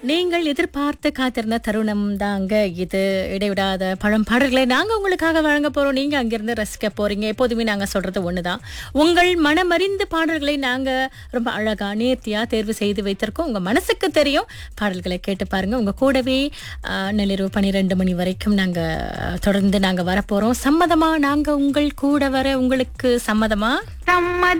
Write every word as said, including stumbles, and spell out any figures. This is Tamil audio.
நீங்கள் எதிர்பார்த்து காத்திருந்த தருணம் தாங்க இது. இடைவிடாத பழம் பாடல்களை நாங்க உங்களுக்காக வழங்க போறோம். நீங்க அங்கிருந்து ரசிக்க போறீங்க. எப்போதுமே நாங்க சொல்றது ஒண்ணுதான், உங்கள் மனமறிந்து பாடல்களை நாங்க ரொம்ப அழகா நேர்த்தியா தேர்வு செய்து வைத்திருக்கோம். உங்க மனசுக்கு தெரியும், பாடல்களை கேட்டு பாருங்க. உங்க கூடவே ஆஹ், நள்ளிரவு பன்னிரண்டு மணி வரைக்கும் நாங்க தொடர்ந்து நாங்க வரப்போறோம். சம்மதமா? நாங்க உங்கள் கூட வர உங்களுக்கு சம்மதமா? சம்மதம்.